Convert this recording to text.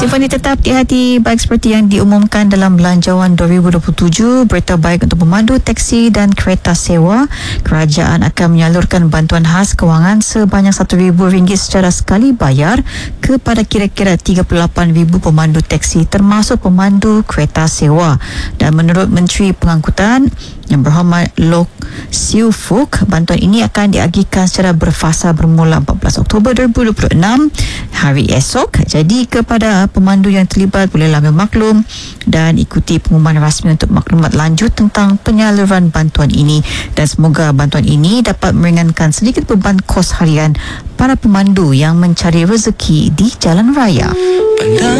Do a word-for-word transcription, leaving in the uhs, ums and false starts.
Simpan tetap di hati baik seperti yang diumumkan dalam Belanjawan dua ribu dua puluh tujuh. Berita baik untuk pemandu teksi dan kereta sewa. Kerajaan akan menyalurkan bantuan khas kewangan sebanyak satu ribu ringgit secara sekali bayar kepada kira-kira tiga puluh lapan ribu pemandu teksi termasuk pemandu kereta sewa. Dan menurut Menteri Pengangkutan Yang Berhormat Loh Siu Fook, bantuan ini akan diagihkan secara berfasa bermula empat belas Oktober dua ribu dua puluh enam hari esok. Jadi kepada pemandu yang terlibat bolehlah memaklum dan ikuti pengumuman rasmi untuk maklumat lanjut tentang penyaluran bantuan ini, dan semoga bantuan ini dapat meringankan sedikit beban kos harian para pemandu yang mencari rezeki di jalan raya.